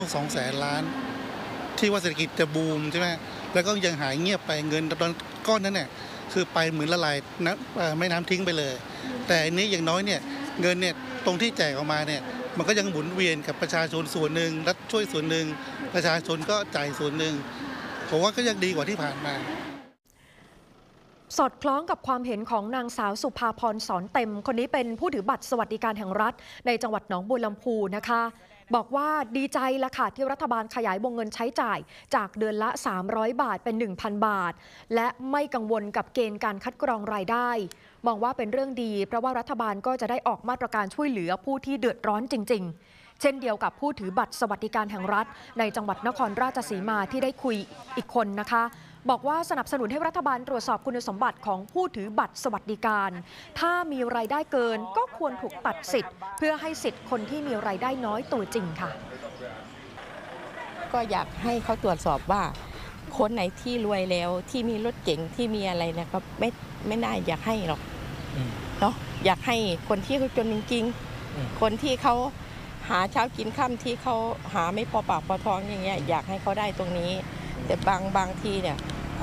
200,000 ล้านที่ว่าเศรษฐกิจจะบูมใช่ไหมแล้วก็ยังหายเงียบไปเงินตอนก้อนนั้นเนี่ยคือไปเหมือนละลายน้ำแม่น้ำทิ้งไปเลยแต่อันนี้อย่างน้อยเนี่ยเงินเนี่ยตรงที่แจกออกมาเนี่ยมันก็ยังหมุนเวียนกับประชาชนส่วนหนึ่งรัฐช่วยส่วนหนึ่งประชาชนก็จ่ายส่วนหนึ่งผมว่าก็ยังดีกว่าที่ผ่านมาสอดคล้องกับความเห็นของนางสาวสุภาพรสอนเต็มคนนี้เป็นผู้ถือบัตรสวัสดิการแห่งรัฐในจังหวัดหนองบัวลำพูนะคะบอกว่าดีใจละค่ะที่รัฐบาลขยายวงเงินใช้จ่ายจากเดือนละ300 บาทเป็น 1,000 บาทและไม่กังวลกับเกณฑ์การคัดกรองรายได้มองว่าเป็นเรื่องดีเพราะว่ารัฐบาลก็จะได้ออกมาตรการช่วยเหลือผู้ที่เดือดร้อนจริงๆเช่นเดียวกับผู้ถือบัตรสวัสดิการแห่งรัฐในจังหวัดนครราชสีมาที่ได้คุยอีกคนนะคะบอกว่าสนับสนุนให้รัฐบาลตรวจสอบคุณสมบัติของผู้ถือบัตรสวัสดิการถ้ามีรายได้เกินก็ควรถูกตัดสิทธิ์เพื่อให้สิทธิ์คนที่มีรายได้น้อยตัวจริงค่ะก็อยากให้เขาตรวจสอบว่าคนไหนที่รวยแล้วที่มีรถเก๋งที่มีอะไรนะก็ไม่น่าอยากให้หรอกเนาะอยากให้คนที่เขาจนจริงๆคนที่เขาหาเช้ากินค่ำที่เขาหาไม่พอปากพอท้องอย่างเงี้ยอยากให้เขาได้ตรงนี้แต่บางทีเนี่ย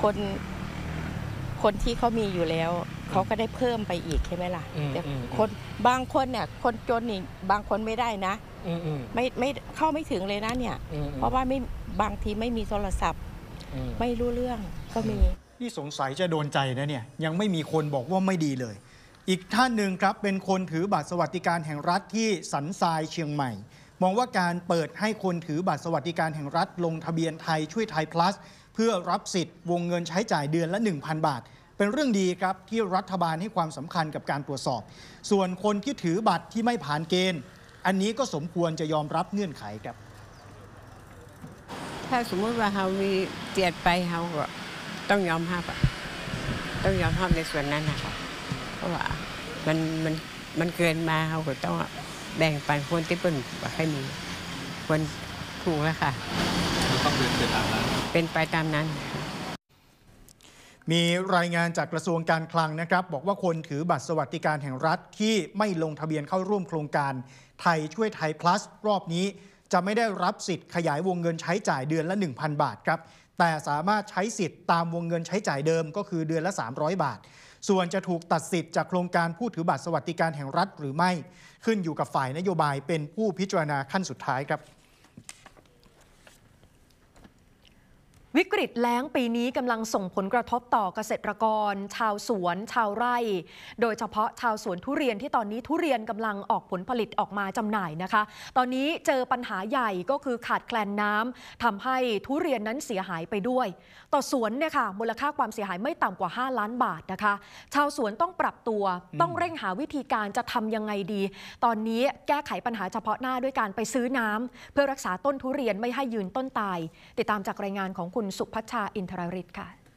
คนที่เขามีอยู่แล้วเขาก็ได้เพิ่มไปอีกใช่ไหมล่ะแต่คนบางคนเนี่ยคนจนนี่บางคนไม่ได้นะไม่เข้าไม่ถึงเลยนะเนี่ยเพราะว่าไม่บางทีไม่มีโทรศัพท์ไม่รู้เรื่องก็มีนี่สงสัยจะโดนใจนะเนี่ยยังไม่มีคนบอกว่าไม่ดีเลยอีกท่านหนึ่งครับเป็นคนถือบัตรสวัสดิการแห่งรัฐที่สันทรายเชียงใหม่มองว่าการเปิดให้คนถือบัตรสวัสดิการแห่งรัฐลงทะเบียนไทยช่วยไทย plus เพื่อรับสิทธิ์วงเงินใช้จ่ายเดือนละ 1,000 บาทเป็นเรื่องดีครับที่รัฐบาลให้ความสำคัญกับการตรวจสอบส่วนคนที่ถือบัตรที่ไม่ผ่านเกณฑ์อันนี้ก็สมควรจะยอมรับเงื่อนไขครับถ้าสมมติว่าเขามีเจียดไปเขาก็ต้องยอมรับต้องยอมรับในส่วนนั้นนะครับเพราะว่ามันเกินมาเขาก็ต้องแบ่งปันคนที่เป็นให้มีคนถูกแล้วค่ะต้องเป็นตามนั้นเป็นไปตามนั้นมีรายงานจากกระทรวงการคลังนะครับบอกว่าคนถือบัตรสวัสดิการแห่งรัฐที่ไม่ลงทะเบียนเข้าร่วมโครงการไทยช่วยไทย plus รอบนี้จะไม่ได้รับสิทธิ์ขยายวงเงินใช้จ่ายเดือนละ 1,000 บาทครับแต่สามารถใช้สิทธิ์ตามวงเงินใช้จ่ายเดิมก็คือเดือนละ300 บาทส่วนจะถูกตัดสิทธิ์จากโครงการผู้ถือบัตรสวัสดิการแห่งรัฐหรือไม่ขึ้นอยู่กับฝ่ายนโยบายเป็นผู้พิจารณาขั้นสุดท้ายครับวิกฤตแล้งปีนี้กำลังส่งผลกระทบต่อเกษตรกรชาวสวนชาวไร่โดยเฉพาะชาวสวนทุเรียนที่ตอนนี้ทุเรียนกำลังออกผลผลิตออกมาจำหน่ายนะคะตอนนี้เจอปัญหาใหญ่ก็คือขาดแคลนน้ำทำให้ทุเรียนนั้นเสียหายไปด้วยต่อสวนเนี่ยค่ะมูลค่าความเสียหายไม่ต่ำกว่า5 ล้านบาทนะคะชาวสวนต้องปรับตัวต้องเร่งหาวิธีการจะทำยังไงดีตอนนี้แก้ไขปัญหาเฉพาะหน้าด้วยการไปซื้อน้ำเพื่อรักษาต้นทุเรียนไม่ให้ยืนต้นตายติดตามจากรายงานของคุณสุพัชชาอินทรฤทธิ์ค่ะ